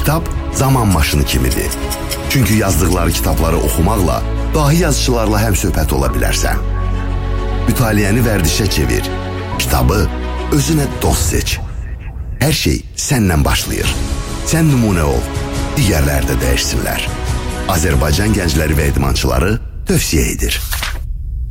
Kitab zaman maşını kimidir. Çünkü yazdıkları kitabları oxumaqla dahi yazıcılarla həmsöhbət ola bilərsən. Mütaliyəni vərdişə çevir. Kitabı özünə dost seç. Hər şey səndən başlayır. Sən nümunə ol, digərlər də dəyişsinlər. Azərbaycan gəncləri və idmançıları tövsiyə edir.